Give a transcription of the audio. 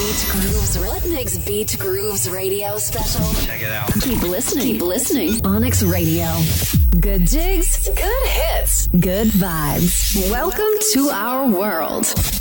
Beach Grooves. What makes Beach Grooves Radio special? Check it out. Keep listening. Keep listening. Onyx Radio. Good jigs, good hits, good vibes. Welcome to our world.